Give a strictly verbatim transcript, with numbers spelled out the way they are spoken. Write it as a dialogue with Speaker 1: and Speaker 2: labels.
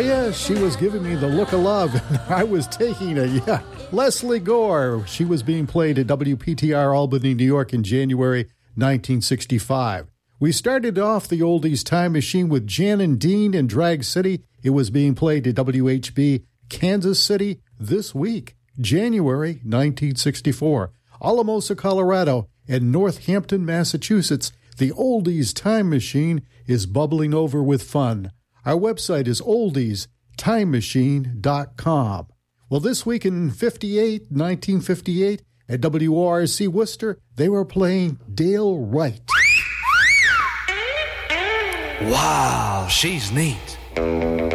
Speaker 1: yeah, she was giving me the look of love, and I was taking a, yeah. Leslie Gore, she was being played at W P T R Albany, New York in January nineteen sixty-five. We started off the Oldies Time Machine with Jan and Dean in Drag City. It was being played at W H B Kansas City this week, January nineteen sixty-four. Alamosa, Colorado, and Northampton, Massachusetts. The Oldies Time Machine is bubbling over with fun. Our website is oldies time machine dot com. Well, this week in fifty-eight, nineteen fifty-eight, at W O R C Worcester, they were playing Dale Wright.
Speaker 2: Wow, she's neat.